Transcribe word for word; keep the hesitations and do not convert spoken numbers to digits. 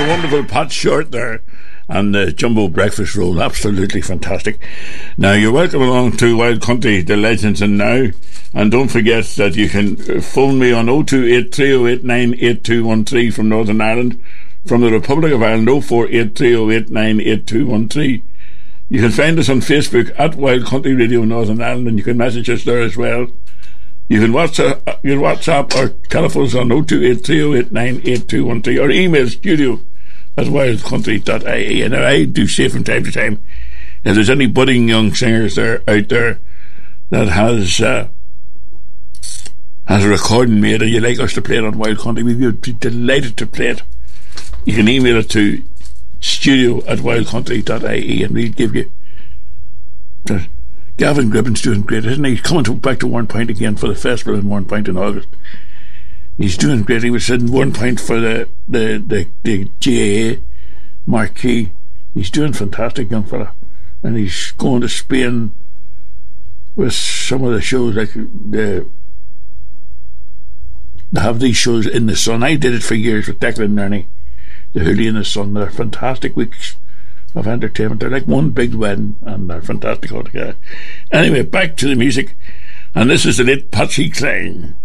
the wonderful Pat Short there and the Jumbo Breakfast Roll. Absolutely fantastic. Now, you're welcome along to Wild Country, the legends and now. And don't forget that you can phone me on oh two eight three oh eight nine eight two one three from Northern Ireland. From the Republic of Ireland, oh four eight three oh eight nine eight two one three. You can find us on Facebook at Wild Country Radio Northern Ireland, and you can message us there as well. You can WhatsApp, you can WhatsApp or telephone us on oh two eight three oh eight nine eight two one three or email studio at wildcountry dot I E. And I do say from time to time, if there's any budding young singers there out there that has uh, has a recording made and you'd like us to play it on Wild Country, we'd be delighted to play it. You can email it to studio at wildcountry dot I E and we'll give you. Gavin Gribben's doing great, isn't he? He's coming to, back to Warrenpoint again for the festival in Warrenpoint in August. He's doing great. He was in Warrenpoint for the, the, the, the G A A marquee. He's doing fantastic, young fella. And he's going to Spain with some of the shows, like the, they have these shows in the sun. I did it for years with Declan and Ernie. The Hooli in the Sun. They're fantastic weeks of entertainment. They're like one big wedding and they're fantastic altogether. Anyway, back to the music, and this is the late Patsy Cline.